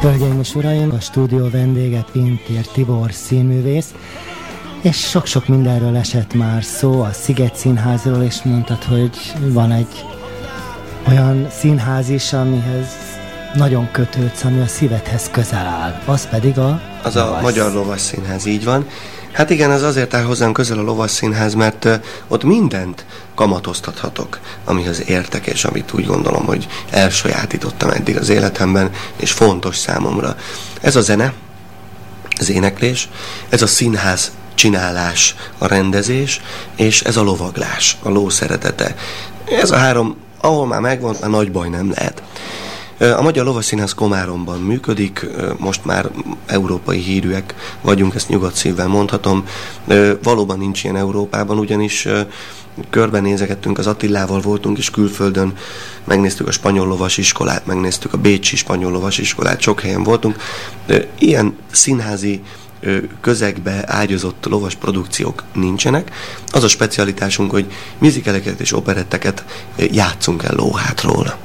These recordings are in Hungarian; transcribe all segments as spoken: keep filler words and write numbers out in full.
Hölgyeim és uraim, a stúdió vendége Pintér Tibor színművész, és sok-sok mindenről esett már szó, a Sziget Színházról, és mondtad, hogy van egy olyan színház is, amihez nagyon kötődsz, ami a szívedhez közel áll. Az pedig a... Az a Magyar Lovasszínház, így van. Hát igen, ez azért áll hozzám közel a Lovasszínház, mert uh, ott mindent kamatoztathatok, amihez értek, és amit úgy gondolom, hogy elsajátítottam eddig az életemben, és fontos számomra. Ez a zene, az éneklés, ez a színház csinálás, a rendezés, és ez a lovaglás, a ló szeretete. Ez a három, ahol már megvan, már nagy baj nem lehet. A Magyar Lovasszínház Komáromban működik, most már európai hírűek vagyunk, ezt nyugodt szívvel mondhatom. Valóban nincs ilyen Európában, ugyanis körbenézegettünk, az Attilával voltunk is külföldön, megnéztük a spanyol lovasiskolát, megnéztük a bécsi spanyol lovasiskolát, sok helyen voltunk. Ilyen színházi közegbe ágyazott lovas produkciók nincsenek. Az a specialitásunk, hogy musicaleket és operetteket játszunk el lóhátról.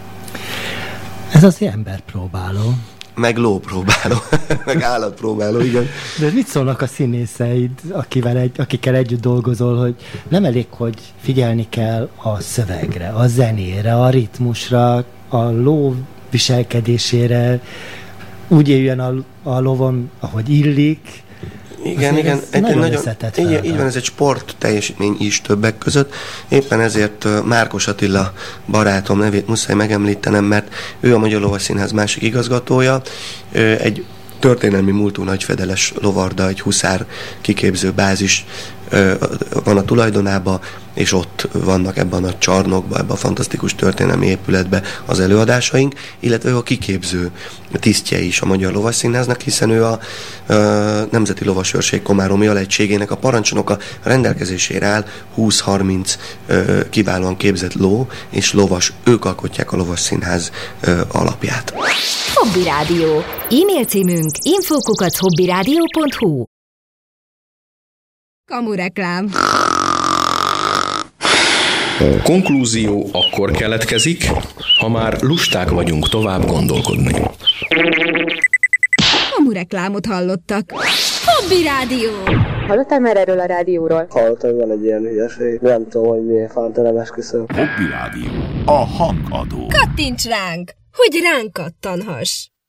Ez az emberpróbáló. Meg lópróbáló, meg állatpróbáló, igen. De mit szólnak a színészeid, akivel egy, akikkel együtt dolgozol, hogy nem elég, hogy figyelni kell a szövegre, a zenére, a ritmusra, a ló viselkedésére, úgy éljen a, a lovon, ahogy illik. Igen, igen, egy nagyon, nagyon így, így van, ez egy sport teljesítmény is többek között. Éppen ezért Márkos Attila barátom nevét muszáj megemlítenem, mert ő a Magyar Lovasszínház másik igazgatója, egy történelmi múltú nagyfedeles lovarda, egy huszár kiképző bázis van a tulajdonában, és ott vannak ebben a csarnokban, ebben a fantasztikus történelmi épületben az előadásaink, illetve ő a kiképző tisztje is a Magyar Lovasszínháznak, hiszen ő a, a Nemzeti Lovasőrség Komáromi Alegységének a parancsnoka, rendelkezésére áll húsz-harminc kiválóan képzett ló és lovas, ők alkotják a Lovasszínház ö, alapját. Hobby Rádió. E-mail címünk info kukac hobbyradio pont hu. Kamureklám. Konklúzió akkor keletkezik, ha már lusták vagyunk tovább gondolkodni. Kamureklámot hallottak. Hobby Rádió. Hallottál már erről a rádióról? Hallottam, hogy van egy ilyen hülyeség. Nem tudom, hogy miért fánta, nem esküszöm. Hobby Rádió. A hangadó. Kattints ránk, hogy ránk kattanhass.